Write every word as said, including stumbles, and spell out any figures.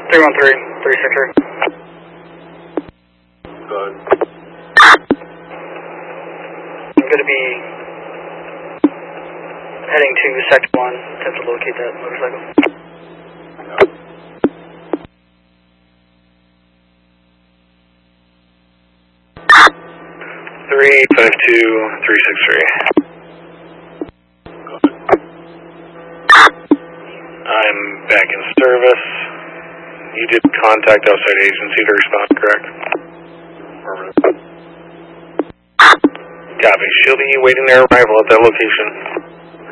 three one three, three six three. Go ahead. I'm going to be heading to Sector one, attempt to locate that motorcycle. three five two, three six three. I'm back in service. You did contact outside agency to respond, correct? Copy. She'll be waiting their arrival at that location.